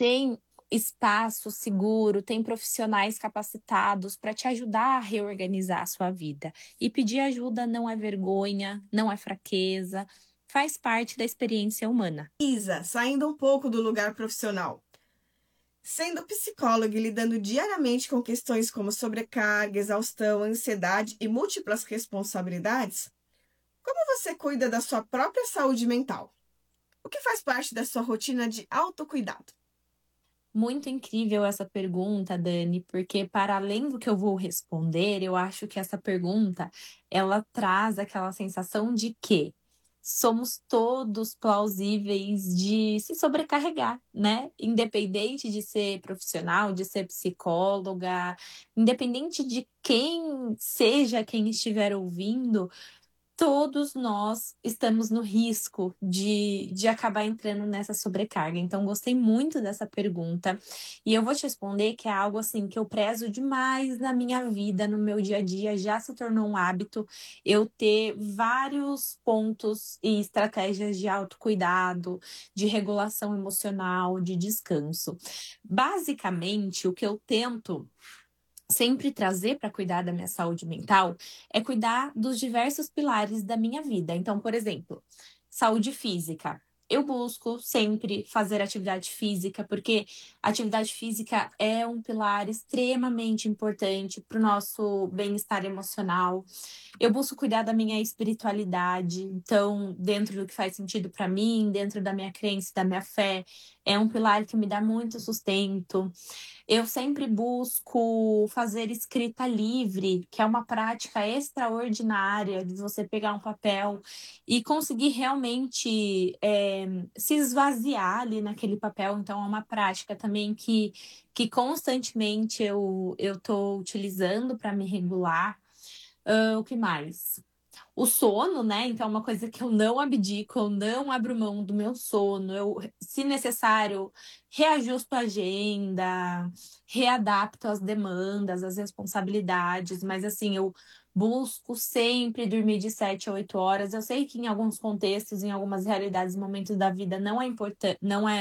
tem espaço seguro, tem profissionais capacitados para te ajudar a reorganizar a sua vida. E pedir ajuda não é vergonha, não é fraqueza, faz parte da experiência humana. Isa, saindo um pouco do lugar profissional. Sendo psicóloga e lidando diariamente com questões como sobrecarga, exaustão, ansiedade e múltiplas responsabilidades, como você cuida da sua própria saúde mental? O que faz parte da sua rotina de autocuidado? Muito incrível essa pergunta, Dani, porque para além do que eu vou responder, eu acho que essa pergunta, ela traz aquela sensação de que somos todos plausíveis de se sobrecarregar, né? Independente de ser profissional, de ser psicóloga, independente de quem seja quem estiver ouvindo, todos nós estamos no risco de acabar entrando nessa sobrecarga. Então, gostei muito dessa pergunta. E eu vou te responder que é algo assim que eu prezo demais na minha vida, no meu dia a dia. Já se tornou um hábito eu ter vários pontos e estratégias de autocuidado, de regulação emocional, de descanso. Basicamente, o que eu tento sempre trazer para cuidar da minha saúde mental é cuidar dos diversos pilares da minha vida. Então, por exemplo, saúde física. Eu busco sempre fazer atividade física, porque atividade física é um pilar extremamente importante para o nosso bem-estar emocional. Eu busco cuidar da minha espiritualidade, então, dentro do que faz sentido para mim, dentro da minha crença, da minha fé, é um pilar que me dá muito sustento. Eu sempre busco fazer escrita livre, que é uma prática extraordinária de você pegar um papel e conseguir realmente se esvaziar ali naquele papel. Então, é uma prática também que constantemente eu estou utilizando para me regular. O que mais? O sono, né? Então, é uma coisa que eu não abdico, eu não abro mão do meu sono. Eu, se necessário, reajusto a agenda, readapto as demandas, as responsabilidades, mas assim, eu busco sempre dormir de 7 a 8 horas. Eu sei que em alguns contextos, em algumas realidades, momentos da vida não é importante,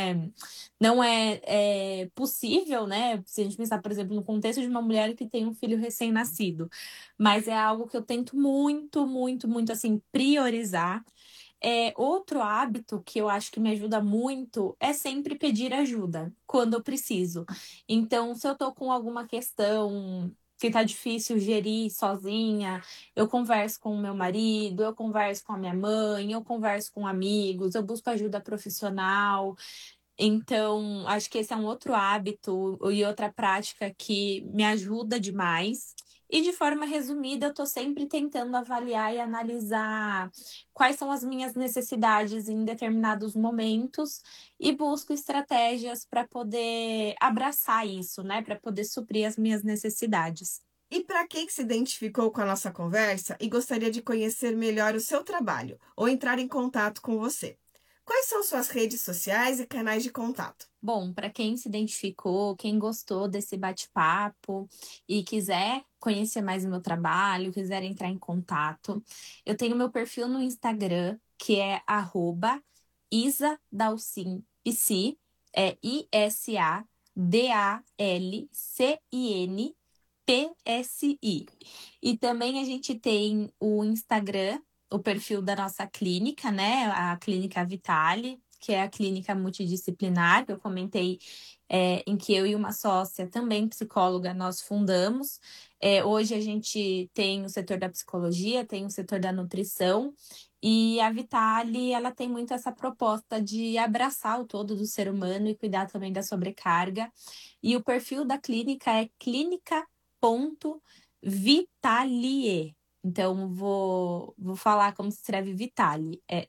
não é possível, né? Se a gente pensar, por exemplo, no contexto de uma mulher que tem um filho recém-nascido. Mas é algo que eu tento muito, muito, muito, assim, priorizar. Outro hábito que eu acho que me ajuda muito é sempre pedir ajuda quando eu preciso. Então, se eu tô com alguma questão que tá difícil gerir sozinha, eu converso com o meu marido, eu converso com a minha mãe, eu converso com amigos, eu busco ajuda profissional. Então, acho que esse é um outro hábito e outra prática que me ajuda demais. E de forma resumida, eu estou sempre tentando avaliar e analisar quais são as minhas necessidades em determinados momentos e busco estratégias para poder abraçar isso, né? Para poder suprir as minhas necessidades. E para quem se identificou com a nossa conversa e gostaria de conhecer melhor o seu trabalho ou entrar em contato com você, quais são suas redes sociais e canais de contato? Bom, para quem se identificou, quem gostou desse bate-papo e quiser conhecer mais o meu trabalho, quiser entrar em contato, eu tenho meu perfil no Instagram, que é @IsaDalcinPsi, é ISADALCINPSI. E também a gente tem o Instagram, o perfil da nossa clínica, né? A Clínica Vitale, que é a clínica multidisciplinar, que eu comentei, em que eu e uma sócia, também psicóloga, nós fundamos. Hoje a gente tem o setor da psicologia, tem o setor da nutrição, e a Vitale, ela tem muito essa proposta de abraçar o todo do ser humano e cuidar também da sobrecarga. E o perfil da clínica é clínica.vitalie. Então, vou falar como se escreve Vitale. É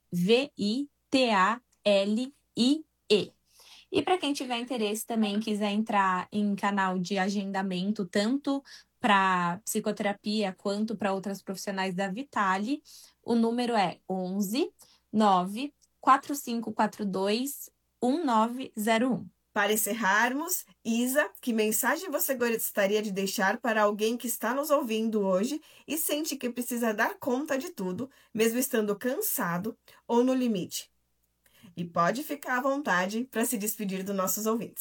Vitalie. E para quem tiver interesse também, quiser entrar em canal de agendamento, tanto para psicoterapia quanto para outras profissionais da Vitale, o número é 11 9 4542 1901. Para encerrarmos, Isa, que mensagem você gostaria de deixar para alguém que está nos ouvindo hoje e sente que precisa dar conta de tudo, mesmo estando cansado ou no limite? E pode ficar à vontade para se despedir dos nossos ouvintes.